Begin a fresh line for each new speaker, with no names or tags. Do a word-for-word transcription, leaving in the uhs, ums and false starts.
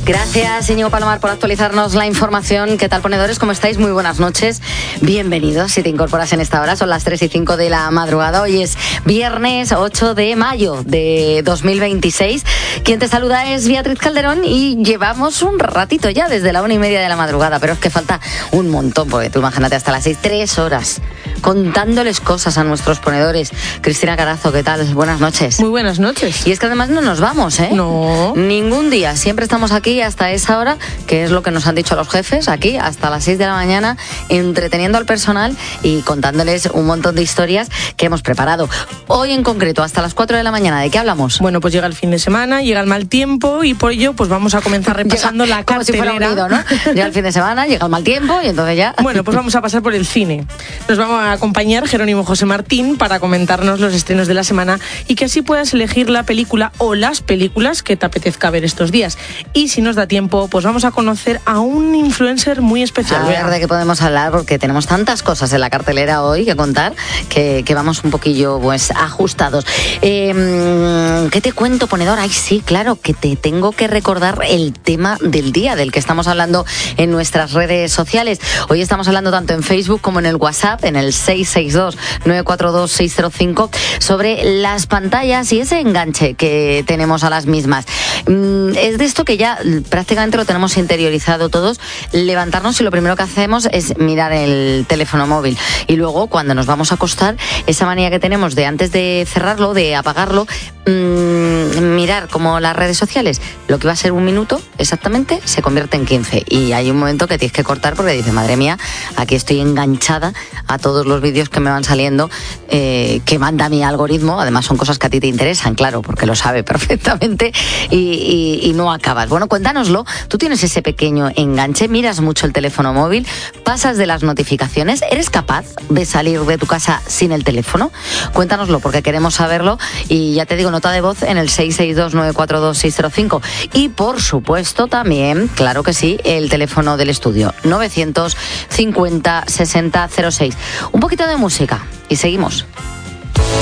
Gracias, Íñigo Palomar, por actualizarnos la información. ¿Qué tal, ponedores? ¿Cómo estáis? Muy buenas noches. Bienvenidos si te incorporas en esta hora. Son las tres y cinco de la madrugada. Hoy es viernes ocho de mayo de dos mil veintiséis. Quien te saluda es Beatriz Calderón y llevamos un ratito ya desde la una y media de la madrugada, pero es que falta un montón, porque tú imagínate hasta las seis, tres horas contándoles cosas a nuestros ponedores. Cristina Carazo, ¿qué tal? Buenas noches.
Muy buenas noches.
Y es que además no nos vamos, ¿eh?
No.
Ningún día. Siempre estamos aquí hasta esa hora, que es lo que nos han dicho los jefes, aquí hasta las seis de la mañana, entreteniendo al personal y contándoles un montón de historias que hemos preparado. Hoy en concreto, hasta las cuatro de la mañana, ¿de qué hablamos?
Bueno, pues llega el fin de semana, llega el mal tiempo y por ello pues vamos a comenzar repasando
llega,
la
como
cartelera.
Si fuera un nido, ¿no? Llega el fin de semana, llega el mal tiempo y entonces ya...
Bueno, pues vamos a pasar por el cine. Nos vamos a acompañar Jerónimo José Martín para comentarnos los estrenos de la semana y que así puedas elegir la película o las películas que te apetezca ver estos días. Y si nos da tiempo, pues vamos a conocer a un influencer muy especial.
A ver de qué podemos hablar, porque tenemos tantas cosas en la cartelera hoy que contar que, que vamos un poquillo pues ajustados. Eh, ¿Qué te cuento, ponedor? Ay, sí, claro, que te tengo que recordar el tema del día del que estamos hablando en nuestras redes sociales. Hoy estamos hablando tanto en Facebook como en el WhatsApp, en el seis seis dos, nueve cuatro dos, seis cero cinco, sobre las pantallas y ese enganche que tenemos a las mismas. Es de esto que ya prácticamente lo tenemos interiorizado todos, levantarnos y lo primero que hacemos es mirar el teléfono móvil. Y luego, cuando nos vamos a acostar, esa manía que tenemos de antes de cerrarlo, de apagarlo, mmm, mirar como las redes sociales, lo que va a ser un minuto exactamente, se convierte en quince. Y hay un momento que tienes que cortar porque dices, madre mía, aquí estoy enganchada a todos los vídeos que me van saliendo, eh, que manda mi algoritmo. Además son cosas que a ti te interesan, claro, porque lo sabe perfectamente y, y, y no acabas. Bueno, cuéntanoslo. Tú tienes ese pequeño enganche, miras mucho el teléfono móvil, pasas de las notificaciones, ¿eres capaz de salir de tu casa sin el teléfono? Cuéntanoslo porque queremos saberlo y ya te digo, nota de voz en el seis seis dos, nueve cuatro dos, seis cero cinco y por supuesto también, claro que sí, el teléfono del estudio novecientos cincuenta, sesenta, cero seis. Un poquito de música y seguimos.